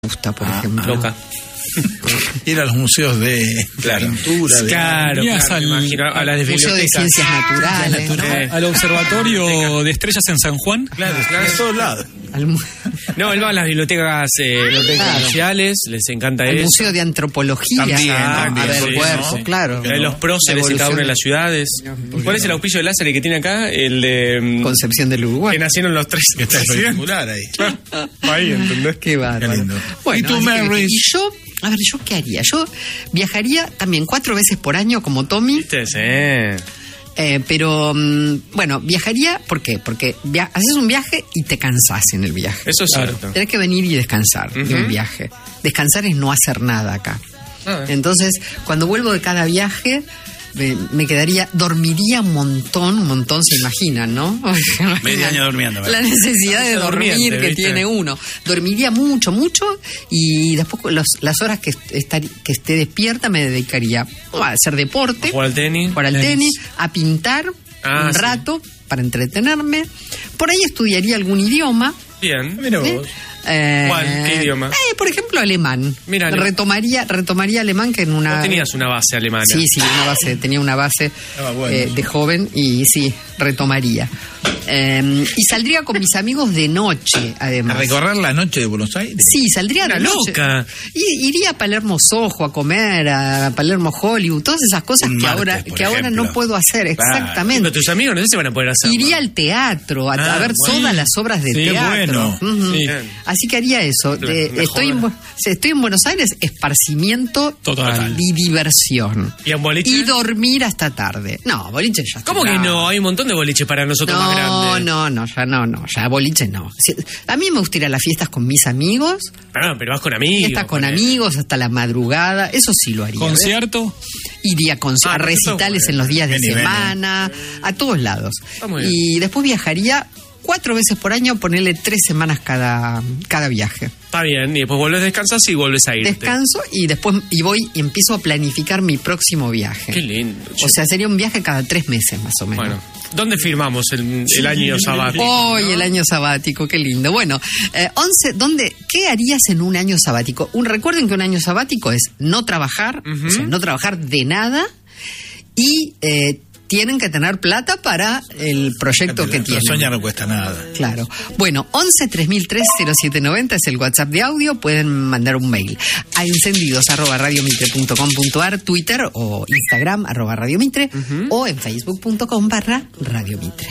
gusta, por ejemplo. Loca. Ir a los museos de pintura, Claro, a la Museo de Ciencias Naturales. Al Observatorio de Estrellas en San Juan. Claro. de todos lados. No, él va a las bibliotecas sociales, les encanta El eso. Museo de Antropología. También, a ver, sí, cuerpo, ¿no? claro. Los próceres en cada una de las ciudades. ¿Cuál es el auspicio de Lázaro que tiene acá? El de Concepción del Uruguay. que nacieron los tres. Que está espectacular ahí. Ahí, ¿entendés? Qué bárbaro. Qué lindo. Bueno, ¿Y tú, así que- Mary? y yo, a ver, ¿yo qué haría? Yo viajaría también 4 veces por año como Tommy, ¿Viste? Sí. pero bueno, viajaría, ¿por qué? Porque haces un viaje y te cansás en el viaje. Eso es cierto. Tenés que venir y descansar de un viaje. Descansar es no hacer nada acá. Entonces, cuando vuelvo de cada viaje, me quedaría, dormiría un montón, se imaginan, ¿no? Medio año durmiendo. La necesidad de dormir Durmiente, que ¿viste? tiene uno. Dormiría mucho, y después las horas que esté despierta me dedicaría a hacer deporte, Jugar al tenis. jugar al tenis, a pintar un Sí. rato para entretenerme. Por ahí estudiaría algún idioma. Bien. Mira vos. ¿Cuál? ¿Qué idioma? Por ejemplo, alemán. Mira, retomaría alemán, que en una... ¿No tenías una base alemana? Sí, tenía una base Bueno. de joven y sí, retomaría. Y saldría con mis amigos de noche, A además. recorrer la noche de Buenos Aires. Sí, saldría Una de noche. loca. Y iría a Palermo Soho a comer, a Palermo Hollywood, todas esas cosas Un que martes, por ahora ejemplo. no puedo hacer, Claro. exactamente. Pero tus amigos no sé si van a poder hacerlo. Iría al teatro, a ver bueno. todas las obras de Sí, teatro. bueno. Ujú. Sí. Así que haría eso. Mejor. Estoy en Buenos Aires, esparcimiento Total. y diversión. ¿Y a un boliche? Y dormir hasta tarde. No, boliche ya está. ¿Cómo que no? Hay un montón de boliches para nosotros más grandes. Ya boliche no. A mí me gusta ir a las fiestas con mis amigos, Pero vas con amigos. fiestas con amigos hasta la madrugada, eso sí lo haría. Concierto. Iría a recitales en los días de Vení, semana, a todos lados. Está muy bien. Y después viajaría 4 veces por año, ponerle 3 semanas cada viaje. Está bien, y después vuelves, descansas y vuelves a irte. Descanso y después voy y empiezo a planificar mi próximo viaje. Qué lindo. O sea, sería un viaje cada 3 meses más o menos. Bueno, ¿dónde firmamos el año sabático? Hoy el año sabático, qué lindo. Bueno, 11, ¿qué harías en un año sabático? Recuerden que un año sabático es no trabajar, o sea, no trabajar de nada y tienen que tener plata para el proyecto que La tienen. soña no cuesta nada. Claro. Bueno, 11-3003-0790 es el WhatsApp de audio. Pueden mandar un mail a encendidos@radiomitre.com.ar, Twitter o Instagram @radiomitre o en facebook.com/radiomitre.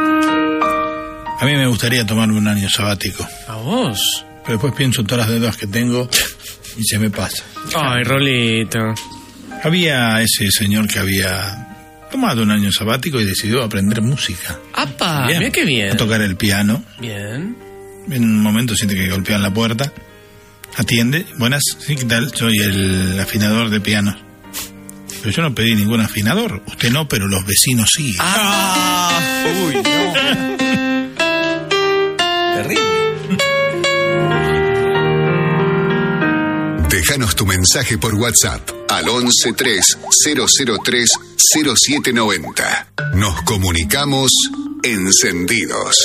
A mí me gustaría tomarme un año sabático. ¿A vos? Pero después pienso en todas las deudas que tengo y se me pasa. Ay, Rolito. Había ese señor que había tomado un año sabático y decidió aprender música. ¡Apa! Mira qué bien. A tocar el piano. Bien. En un momento siente que golpean la puerta. Atiende. Buenas, sí, ¿qué tal? Soy el afinador de pianos. Pero yo no pedí ningún afinador. Usted no, pero los vecinos sí. Uy, no. Terrible. Déjanos tu mensaje por WhatsApp al 1130030790. Nos comunicamos encendidos.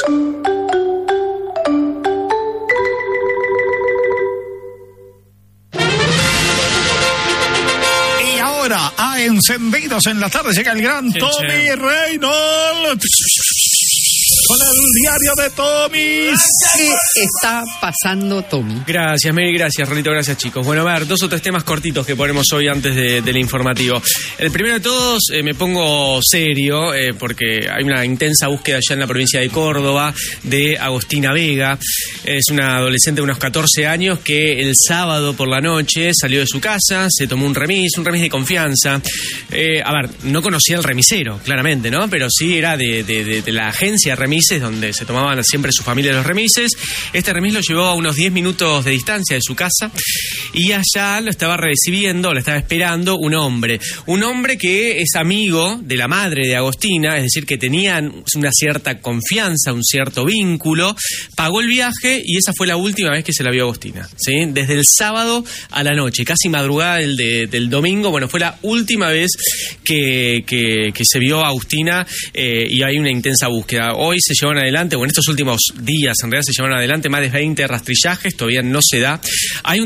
Y ahora, a Encendidos en la tarde, llega el gran Che, Tommy che. Reynolds. Con el diario de Tommy. ¿Qué está pasando, Tommy? Gracias, Mary, gracias, Rolito, gracias, chicos. Bueno, a ver, 2 o 3 temas cortitos que ponemos hoy antes del informativo. El primero de todos, me pongo serio, porque hay una intensa búsqueda allá en la provincia de Córdoba de Agostina Vega. Es una adolescente de unos 14 años que el sábado por la noche salió de su casa, se tomó un remis de confianza. A ver, no conocía al remisero, claramente, ¿no? Pero sí era de la agencia de remises, donde se tomaban siempre su familia los remises. Este remis lo llevó a unos 10 minutos de distancia de su casa y allá lo estaba recibiendo, lo estaba esperando un hombre que es amigo de la madre de Agostina, es decir, que tenían una cierta confianza, un cierto vínculo. Pagó el viaje y esa fue la última vez que se la vio a Agostina, ¿sí? Desde el sábado a la noche, casi madrugada del domingo, bueno, fue la última vez que se vio a Agustina, y hay una intensa búsqueda. Hoy se llevaron adelante, o en estos últimos días en realidad se llevaron adelante más de 20 rastrillajes, todavía no se da. Hay un